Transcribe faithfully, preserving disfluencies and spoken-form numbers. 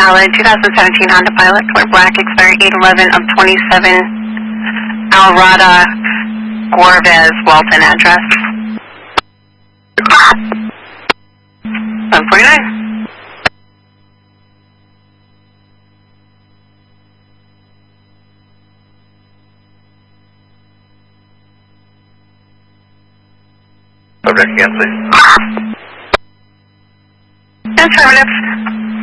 valid two thousand seventeen Honda Pilot, color black, expired eight eleven of twenty-seven, Alrada, Guarvez, Walton address. seven forty-nine. Subject again, please. Affirmative.